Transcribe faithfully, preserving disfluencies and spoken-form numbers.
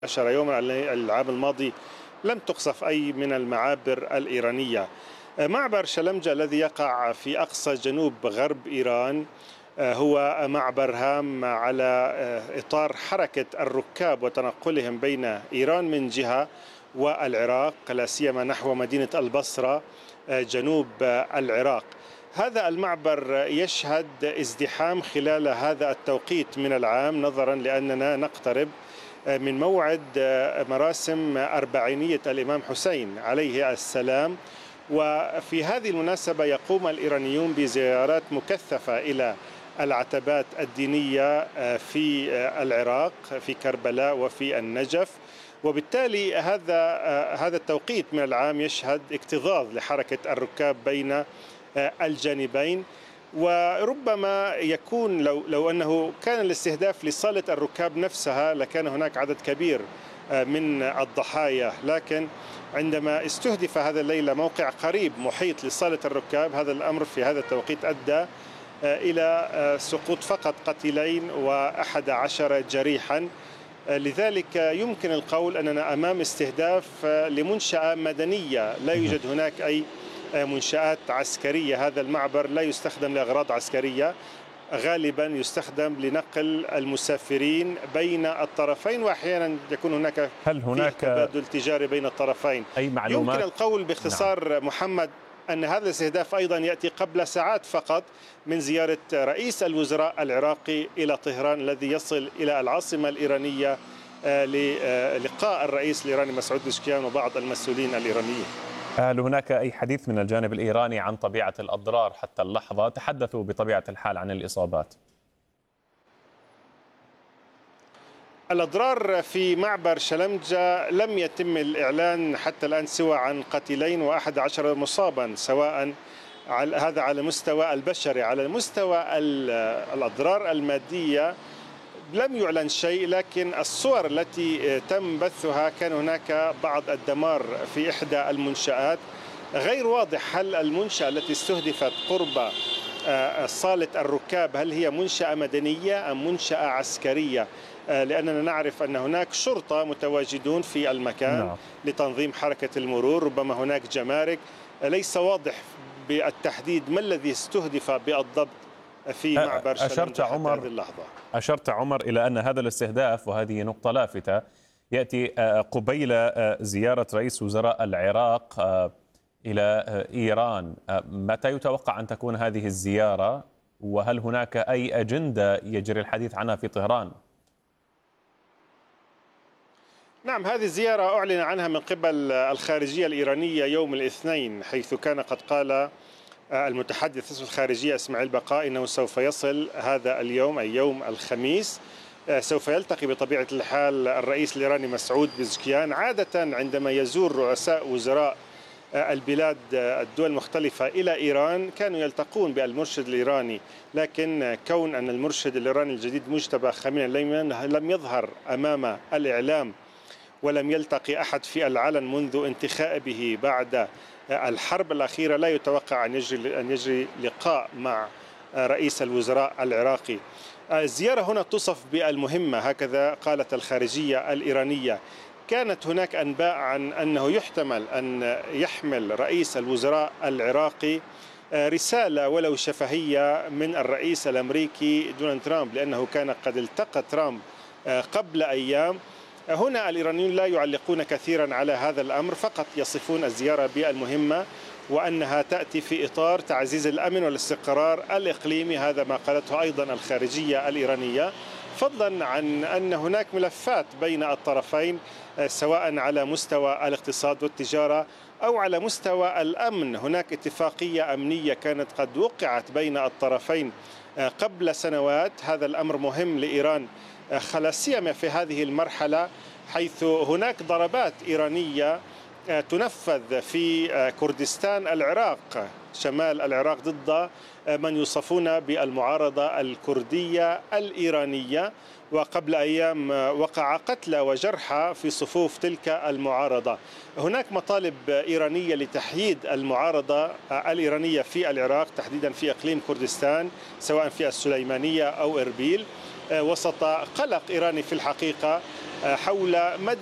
عشر يوما العام الماضي لم تقصف أي من المعابر الإيرانية. معبر شلمجة الذي يقع في أقصى جنوب غرب إيران هو معبر هام على إطار حركة الركاب وتنقلهم بين إيران من جهة والعراق، لا سيما نحو مدينة البصرة جنوب العراق. هذا المعبر يشهد ازدحام خلال هذا التوقيت من العام، نظرا لأننا نقترب من موعد مراسم أربعينية الإمام حسين عليه السلام. وفي هذه المناسبة يقوم الإيرانيون بزيارات مكثفة إلى العتبات الدينية في العراق، في كربلاء وفي النجف، وبالتالي هذا هذا التوقيت من العام يشهد اكتظاظ لحركة الركاب بين الجانبين. وربما يكون لو لو انه كان الاستهداف لصالة الركاب نفسها لكان هناك عدد كبير من الضحايا، لكن عندما استهدف هذا الليلة موقع قريب محيط لصالة الركاب، هذا الأمر في هذا التوقيت أدى إلى سقوط فقط قتيلين وأحد عشر جريحا. لذلك يمكن القول أننا أمام استهداف لمنشأة مدنية، لا يوجد هناك أي منشآت عسكرية. هذا المعبر لا يستخدم لأغراض عسكرية، غالبا يستخدم لنقل المسافرين بين الطرفين، وأحيانا يكون هناك هل هناك تبادل تجاري بين الطرفين. أي معلومات؟ يمكن القول باختصار نعم. محمد أن هذا الاستهداف أيضا يأتي قبل ساعات فقط من زيارة رئيس الوزراء العراقي إلى طهران، الذي يصل إلى العاصمة الإيرانية للقاء الرئيس الإيراني مسعود بزكيان وبعض المسؤولين الإيرانيين. هل هناك أي حديث من الجانب الإيراني عن طبيعة الأضرار حتى اللحظة؟ تحدثوا بطبيعة الحال عن الإصابات. الأضرار في معبر شلمجة لم يتم الإعلان حتى الآن سوى عن قتيلين وأحد عشر مصابا، سواء على هذا على مستوى البشري. على مستوى الأضرار المادية لم يعلن شيء، لكن الصور التي تم بثها كان هناك بعض الدمار في إحدى المنشآت. غير واضح هل المنشأة التي استهدفت قرب صالة الركاب هل هي منشأة مدنية أم منشأة عسكرية، لأننا نعرف أن هناك شرطة متواجدون في المكان نعم. لتنظيم حركة المرور، ربما هناك جمارك. ليس واضح بالتحديد ما الذي استهدف بالضبط في معبر شلمجة حتى هذه اللحظة. أشرت عمر إلى أن هذا الاستهداف، وهذه نقطة لافتة، يأتي قبيل زيارة رئيس وزراء العراق إلى إيران. متى يتوقع أن تكون هذه الزيارة، وهل هناك أي أجندة يجري الحديث عنها في طهران؟ نعم، هذه الزيارة أعلن عنها من قبل الخارجية الإيرانية يوم الاثنين، حيث كان قد قال المتحدث باسم الخارجية إسماعيل بقاء إنه سوف يصل هذا اليوم أي يوم الخميس. سوف يلتقي بطبيعة الحال الرئيس الإيراني مسعود بزكيان. عادة عندما يزور رؤساء وزراء البلاد الدول المختلفة إلى إيران كانوا يلتقون بالمرشد الإيراني، لكن كون أن المرشد الإيراني الجديد مجتبى خامنئي لم يظهر أمام الإعلام ولم يلتقي أحد في العلن منذ انتخابه بعد الحرب الأخيرة، لا يتوقع أن يجري أن يجري لقاء مع رئيس الوزراء العراقي. الزيارة هنا توصف بالمهمة، هكذا قالت الخارجية الإيرانية. كانت هناك أنباء عن أنه يحتمل أن يحمل رئيس الوزراء العراقي رسالة ولو شفهية من الرئيس الأمريكي دونالد ترامب، لأنه كان قد التقى ترامب قبل أيام. هنا الإيرانيون لا يعلقون كثيرا على هذا الأمر، فقط يصفون الزيارة بالمهمة وأنها تأتي في إطار تعزيز الأمن والاستقرار الإقليمي. هذا ما قالته أيضا الخارجية الإيرانية، فضلا عن أن هناك ملفات بين الطرفين سواء على مستوى الاقتصاد والتجارة أو على مستوى الأمن. هناك اتفاقية أمنية كانت قد وقعت بين الطرفين قبل سنوات. هذا الأمر مهم لإيران لا سيما في هذه المرحلة، حيث هناك ضربات إيرانية تنفذ في كردستان العراق شمال العراق ضد من يوصفون بالمعارضة الكردية الإيرانية، وقبل أيام وقع قتلى وجرحى في صفوف تلك المعارضة. هناك مطالب إيرانية لتحييد المعارضة الإيرانية في العراق، تحديدا في إقليم كردستان سواء في السليمانية أو إربيل، وسط قلق إيراني في الحقيقة حول مدى